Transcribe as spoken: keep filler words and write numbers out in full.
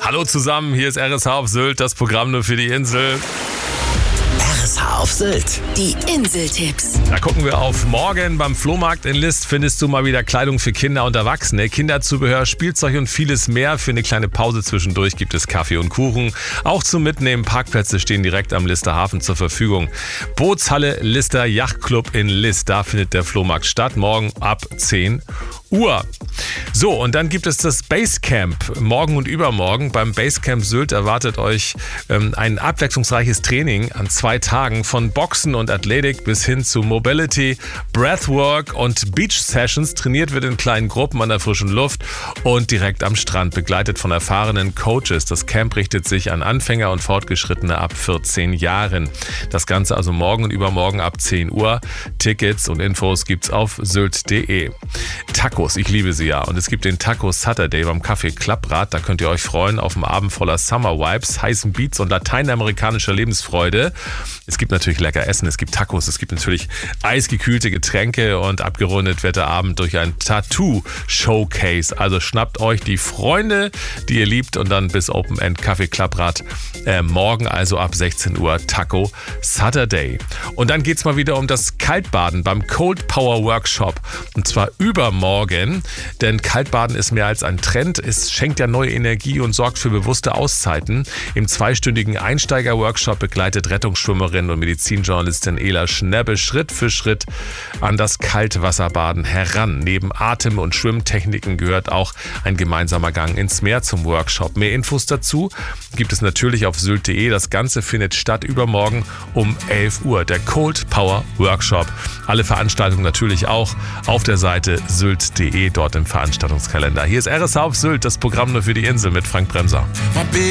Hallo zusammen, hier ist R S H auf Sylt, das Programm nur für die Insel. R S H auf Sylt. Die Inseltipps. Da gucken wir auf morgen. Beim Flohmarkt in List findest du mal wieder Kleidung für Kinder und Erwachsene, Kinderzubehör, Spielzeug und vieles mehr. Für eine kleine Pause zwischendurch gibt es Kaffee und Kuchen. Auch zum Mitnehmen, Parkplätze stehen direkt am Lister Hafen zur Verfügung. Bootshalle Lister Yachtclub in List, da findet der Flohmarkt statt, morgen ab zehn Uhr. So, und dann gibt es das Basecamp morgen und übermorgen. Beim Basecamp Sylt erwartet euch ähm, ein abwechslungsreiches Training an zwei Tagen von Boxen und Athletik bis hin zu Mobility, Breathwork und Beach Sessions. Trainiert wird in kleinen Gruppen an der frischen Luft und direkt am Strand, begleitet von erfahrenen Coaches. Das Camp richtet sich an Anfänger und Fortgeschrittene ab vierzehn Jahren. Das Ganze also morgen und übermorgen ab zehn Uhr. Tickets und Infos gibt's auf sylt punkt de. Tacos, ich liebe sie ja. Und es gibt den Taco Saturday beim Café Klapprad. Da könnt ihr euch freuen auf einen Abend voller Summer Vibes, heißen Beats und lateinamerikanischer Lebensfreude. Es gibt natürlich lecker Essen, es gibt Tacos, es gibt natürlich eisgekühlte Getränke und abgerundet wird der Abend durch ein Tattoo-Showcase. Also schnappt euch die Freunde, die ihr liebt, und dann bis Open End Café Klapprad. Äh, morgen also ab sechzehn Uhr Taco Saturday. Und dann geht's mal wieder um das Kaltbaden beim Cold Power Workshop. Und zwar übermorgen, denn Kaltbaden ist mehr als ein Trend. Es schenkt ja neue Energie und sorgt für bewusste Auszeiten. Im zweistündigen Einsteiger-Workshop begleitet Rettungsschwimmerin und Medizinjournalistin Ela Schnebbe Schritt für Schritt an das Kaltwasserbaden heran. Neben Atem- und Schwimmtechniken gehört auch ein gemeinsamer Gang ins Meer zum Workshop. Mehr Infos dazu gibt es natürlich auf sylt punkt de. Das Ganze findet statt übermorgen um elf Uhr. Der Cold Power Workshop. Alle Veranstaltungen natürlich auch auf der Seite sylt punkt de, dort im Veranstaltungskalender. Hier ist R S H auf Sylt, das Programm nur für die Insel mit Frank Bremser.